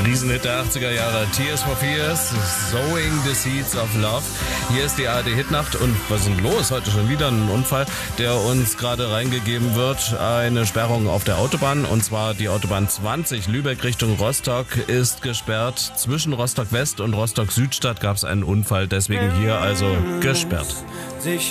Riesenhit der 80er Jahre, Tears for Fears, Sowing the Seeds of Love. Hier ist die ARD-Hitnacht und was ist denn los? Heute schon wieder ein Unfall, der uns gerade reingegeben wird. Eine Sperrung auf der Autobahn und zwar die Autobahn 20 Lübeck Richtung Rostock ist gesperrt. Zwischen Rostock West und Rostock Südstadt gab es einen Unfall, deswegen hier also gesperrt.